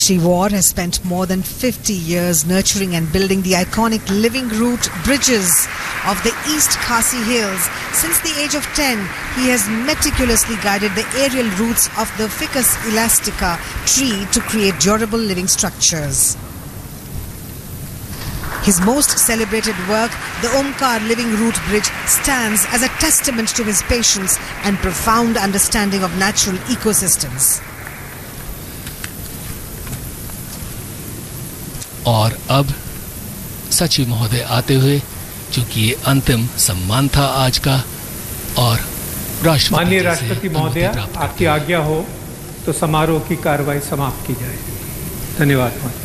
Sri War has spent more than 50 years nurturing and building the iconic living root bridges of the East Khasi Hills. Since the age of 10, he has meticulously guided the aerial roots of the Ficus elastica tree to create durable living structures. His most celebrated work, the Omkar Living Root Bridge, stands as a testament to his patience and profound understanding of natural ecosystems. और अब सचिव महोदय आते हुए, चूंकि ये अंतिम सम्मान था आज का, और माननीय राष्ट्रपति महोदय, आपकी आज्ञा हो तो समारोह की कार्रवाई समाप्त की जाए। धन्यवाद।